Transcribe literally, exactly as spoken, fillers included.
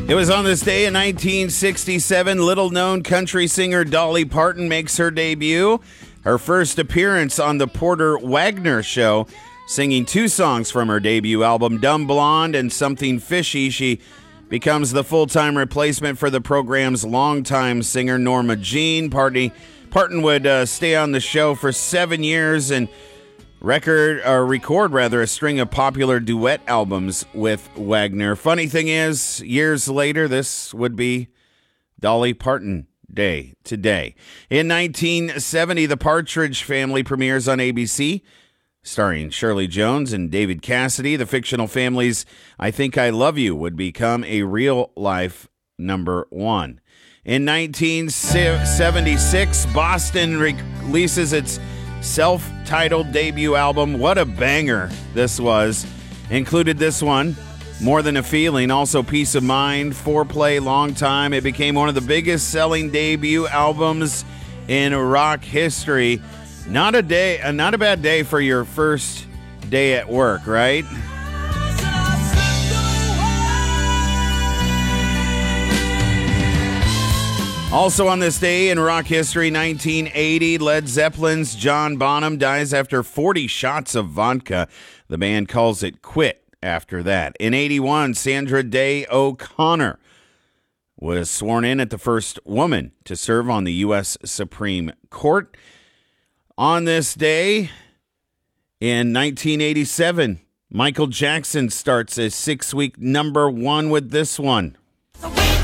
It was on this day in nineteen sixty-seven, little-known country singer Dolly Parton makes her debut. Her first appearance on the Porter Wagoner Show, singing two songs from her debut album, Dumb Blonde and Something Fishy. She becomes the full-time replacement for the program's longtime singer, Norma Jean. Party, Parton would uh, stay on the show for seven years and record or record rather a string of popular duet albums with Wagoner. Funny thing is, years later, this would be Dolly Parton Day today. In nineteen seventy, The Partridge Family premieres on A B C, starring Shirley Jones and David Cassidy. The fictional family's I Think I Love You would become a real-life number one. In nineteen seventy-six, Boston releases its self-titled debut album. What a banger this was. Included this one, More Than a Feeling, also Peace of Mind, Foreplay, Long Time. It became one of the biggest selling debut albums in rock history. Not a day, uh, not a bad day for your first day at work, right? Also on this day in rock history, nineteen eighty, Led Zeppelin's John Bonham dies after forty shots of vodka. The band calls it quit after that. In eighty-one, Sandra Day O'Connor was sworn in as the first woman to serve on the U S Supreme Court. On this day in nineteen eighty-seven, Michael Jackson starts a six-week number one with this one.